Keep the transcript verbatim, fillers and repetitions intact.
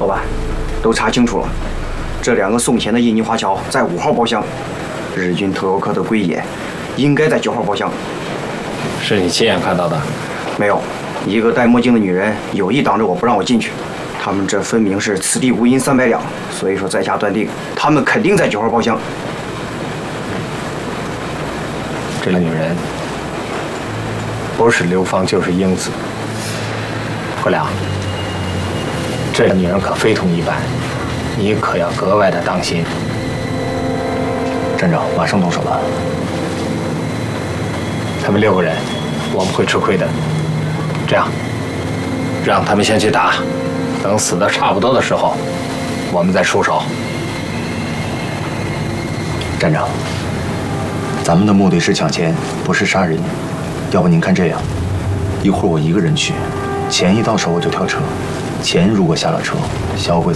老板，都查清楚了，这两个送钱的印尼华侨在五号包厢，日军特游科的龟野应该在九号包厢。 是你亲眼看到的？ 没有，一个戴墨镜的女人有意挡着我不让我进去。他们这分明是此地无银三百两，所以说在下断定，他们肯定在九号包厢。 这个女人不是刘芳就是英子。傅良，这个女人可非同一般，你可要格外的当心。 站长，马上动手了。 他们六个人，我们会吃亏的。这样，让他们先去打，等死的差不多的时候，我们再出手。 站长，咱们的目的是抢钱，不是杀人。要不您看这样，一会儿我一个人去，钱一到手我就跳车，钱如果下了车，销毁。